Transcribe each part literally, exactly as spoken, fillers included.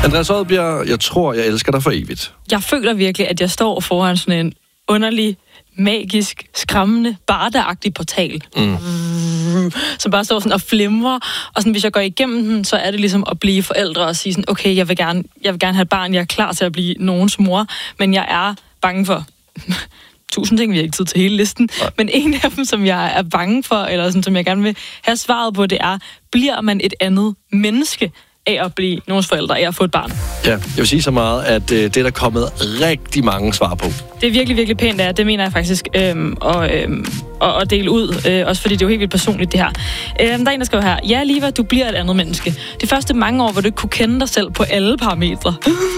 Andreas Odbjerg, jeg tror, jeg elsker dig for evigt. Jeg føler virkelig, at jeg står foran sådan en underlig, magisk, skræmmende, bardeagtig portal. Mm. Som bare står sådan og flimrer. Og sådan, hvis jeg går igennem den, så er det ligesom at blive forældre og sige sådan, okay, jeg vil gerne, jeg vil gerne have et barn, jeg er klar til at blive nogens mor, men jeg er bange for tusind ting, vi har ikke tid til hele listen, ja. Men en af dem, som jeg er bange for, eller sådan, som jeg gerne vil have svaret på, det er, bliver man et andet menneske af at blive nogens forældre, af at få et barn? Ja, jeg vil sige så meget, at øh, det er der kommet rigtig mange svar på. Det er virkelig, virkelig pænt, det er. Det mener jeg faktisk øhm, og, øhm, og, og dele ud, øh, også fordi det er jo helt vildt personligt, det her. Øhm, der er en, der skriver her, ja, Liva, du bliver et andet menneske. De første mange år, hvor du ikke kunne kende dig selv på alle parametre.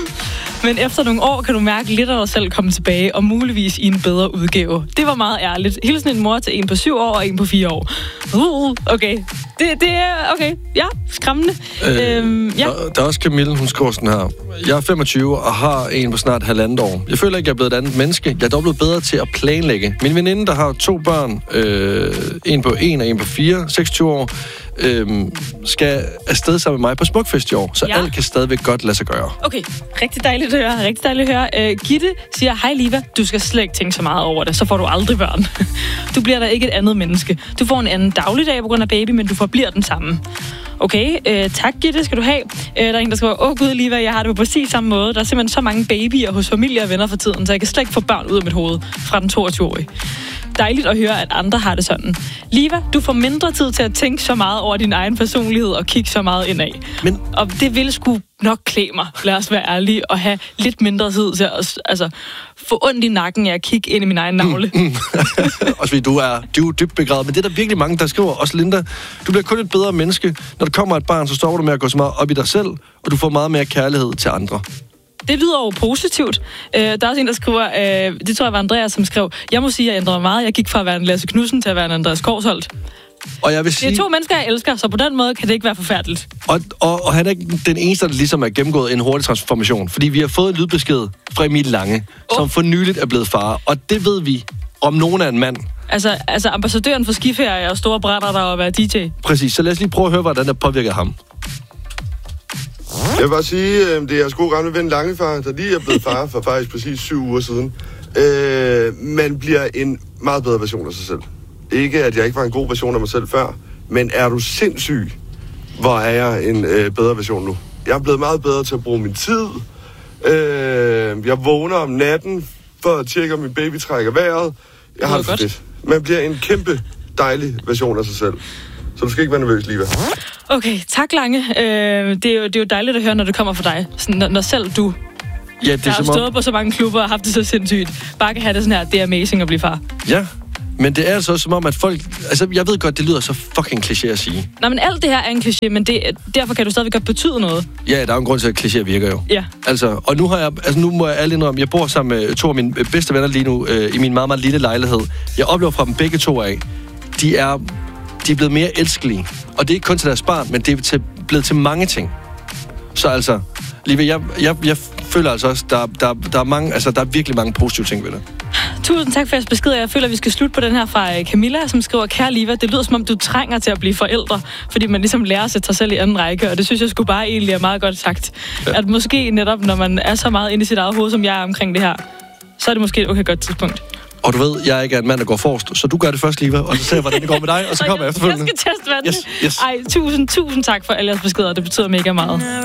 Men efter nogle år kan du mærke lidt af dig selv komme tilbage, og muligvis i en bedre udgave. Det var meget ærligt. Hilsen en mor til en på syv år og en på fire år. Uh, okay. Det, det er, okay, ja, skræmmende. Øh, øhm, ja. Der, der er også Camille, hun skriver sådan her. Jeg er femogtyve og har en på snart halvandet år. Jeg føler ikke, jeg er blevet et andet menneske. Jeg er dog blevet bedre til at planlægge. Min veninde, der har to børn, øh, en på en og en på fire, seksogtyve år, øh, skal afsted sammen med mig på Smukfest i år, så ja. Alt kan stadigvæk godt lade sig gøre. Okay, rigtig dejligt at høre, rigtig dejligt at høre. Uh, Gitte siger, hej Liva, du skal slet ikke tænke så meget over det, så får du aldrig børn. Du bliver da ikke et andet menneske. Du får en anden dagligdag på grund af baby, men du forbliver den samme. Okay, øh, tak Gitte, skal du have. Øh, der er en, der skriver, åh gud Liva, jeg har det på præcis samme måde. Der er simpelthen så mange babyer hos familie og venner for tiden, så jeg kan slet ikke få børn ud af mit hoved fra den toogtyve-årige. Dejligt at høre, at andre har det sådan. Liva, du får mindre tid til at tænke så meget over din egen personlighed og kigge så meget indad. Men... Og det vil sgu nok klæde mig, lad os være ærlige, og have lidt mindre tid til at altså, få ondt i nakken af at kigge ind i min egen navle. Mm, mm. Også fordi du er, du er dybt begravet. Men det er der virkelig mange, der skriver. Også Linda, du bliver kun et bedre menneske. Når der kommer et barn, så står du med at gå så meget op i dig selv, og du får meget mere kærlighed til andre. Det lyder jo positivt. Øh, der er også en, der skriver, øh, det tror jeg var Andreas, som skrev, jeg må sige, at jeg ændrede meget. Jeg gik fra at være en Lasse Knudsen til at være en Andreas Korsholt. Og jeg vil sige... Det er to mennesker, jeg elsker, så på den måde kan det ikke være forfærdeligt. Og, og, og han er ikke den eneste, der ligesom er gennemgået en hurtig transformation. Fordi vi har fået en lydbesked fra Emil Lange, oh. som for nyligt er blevet far. Og det ved vi, om nogen er en mand. Altså, altså ambassadøren for skiferie og store brætter, der at være D J. Præcis, så lad os lige prøve at høre, hvordan det påvirker ham. Jeg vil bare sige, øh, det er jeres gode gamle ven Langefar, der lige er blevet far for faktisk præcis syv uger siden. Øh, man bliver en meget bedre version af sig selv. Ikke, at jeg ikke var en god version af mig selv før, men er du sindssyg, hvor er jeg en øh, bedre version nu. Jeg er blevet meget bedre til at bruge min tid. Øh, jeg vågner om natten for at tjekke, om min baby trækker vejret. Jeg har det for fedt. Man bliver en kæmpe dejlig version af sig selv. Så du skal ikke være nervøs, Liva. Okay, tak Lange. Øh, det, er jo, det er jo dejligt at høre, når det kommer fra dig. Sådan, når, når selv du, ja, det er der har stået om... på så mange klubber og haft det så sindssygt, bare kan have det sådan her, det er amazing at blive far. Ja, men det er altså som om, at folk... Altså, jeg ved godt, det lyder så fucking kliché at sige. Nej, men alt det her er en kliché, men det, derfor kan du stadigvæk godt betyde noget. Ja, der er en grund til, at kliché virker jo. Ja. Altså, og nu har jeg... Altså, nu må jeg alle indrømme, jeg bor sammen med to af mine bedste venner lige nu, øh, i min meget, meget lille lejlighed. Jeg oplever fra dem begge to af, de er... De er blevet mere elskelige. Og det er ikke kun til deres barn, men det er til, blevet til mange ting. Så altså, Liva, jeg, jeg, jeg føler altså også, der, der, der, er mange, altså, der er virkelig mange positive ting ved det. Tusind tak for jeres besked. Jeg føler, at vi skal slutte på den her fra Camilla, som skriver, kære Liva, det lyder som om, du trænger til at blive forældre, fordi man ligesom lærer at sætte sig selv i anden række, og det synes jeg sgu bare egentlig er meget godt sagt. Ja. At måske netop, når man er så meget inde i sit eget hoved, som jeg er omkring det her, så er det måske et okay godt tidspunkt. Og du ved, jeg er ikke en mand, der går forrest, så du gør det først, Liva, og så ser jeg, hvordan det går med dig, og så kommer jeg efterfølgende. Jeg skal teste vandet. Yes, yes. Ej, tusind, tusind tak for alle jeres beskeder. Det betyder mega meget.